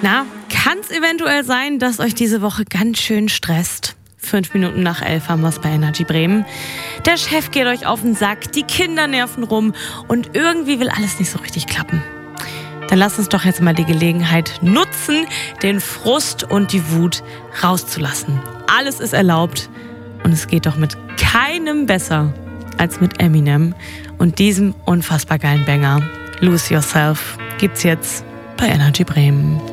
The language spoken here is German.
Na, kann es eventuell sein, dass euch diese Woche ganz schön stresst? 5 Minuten nach 11 haben wir es bei Energy Bremen. Der Chef geht euch auf den Sack, die Kinder nerven rum und irgendwie will alles nicht so richtig klappen. Dann lasst uns doch jetzt mal die Gelegenheit nutzen, den Frust und die Wut rauszulassen. Alles ist erlaubt und es geht doch mit keinem besser als mit Eminem und diesem unfassbar geilen Banger. Lose Yourself gibt's jetzt bei Energy Bremen.